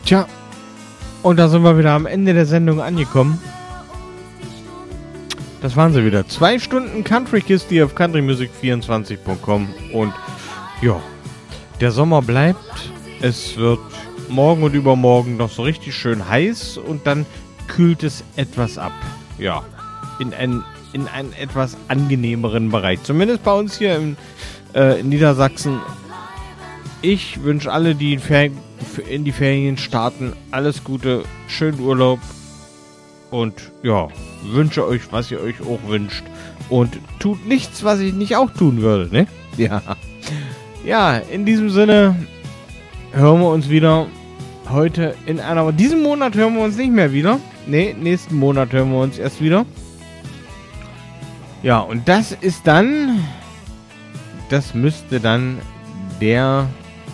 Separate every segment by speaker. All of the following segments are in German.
Speaker 1: Tja, und da sind wir wieder am Ende der Sendung angekommen. Das waren sie wieder. 2 Stunden Country-Kiste hier auf countrymusic24.com. Und ja, der Sommer bleibt. Es wird morgen und übermorgen noch so richtig schön heiß und dann kühlt es etwas ab. Ja, in einen etwas angenehmeren Bereich. Zumindest bei uns hier in Niedersachsen. Ich wünsche alle, die in die Ferien starten, alles Gute, schönen Urlaub und ja, wünsche euch, was ihr euch auch wünscht und tut nichts, was ich nicht auch tun würde, ne? Ja. Ja, in diesem Sinne hören wir uns wieder heute diesen Monat hören wir uns nicht mehr wieder. Ne, nächsten Monat hören wir uns erst wieder. Ja, und das müsste dann der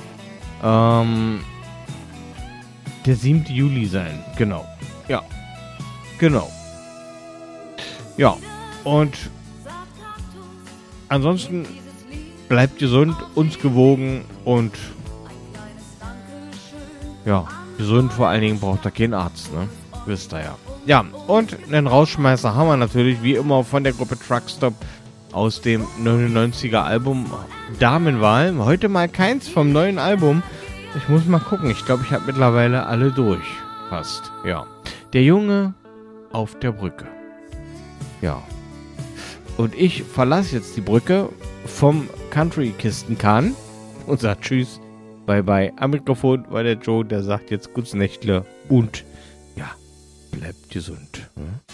Speaker 1: 7. Juli sein. Genau. Ja. Genau. Ja. Und ansonsten bleibt gesund, uns gewogen und ja, gesund vor allen Dingen braucht er keinen Arzt, ne? Wisst ihr ja. Ja, und einen Rausschmeißer haben wir natürlich, wie immer, von der Gruppe Truckstop aus dem 99er Album Damenwahl. Heute mal keins vom neuen Album. Ich muss mal gucken. Ich glaube, ich habe mittlerweile alle durch. Fast. Ja. Der Junge auf der Brücke. Ja. Und ich verlasse jetzt die Brücke vom Country-Kistenkahn und sage Tschüss, bye bye. Am Mikrofon war der Joe, der sagt jetzt Gutes Nächtle und ja, bleibt gesund.